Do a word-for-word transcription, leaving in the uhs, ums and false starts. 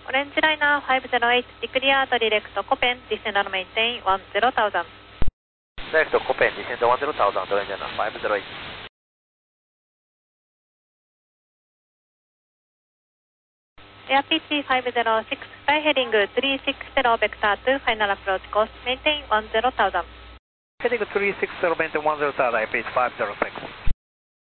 Orange Liner five zero eight, declare direct Copen, descend and maintain one zero thousand. Direct Copen, descend one zero thousand, Orange Liner five zero eight. Air P T five zero six, fly heading three six zero vector to final approach course, maintain one zero thousand. Heading three six zero, maintain one zero thousand, Air P T five zero six.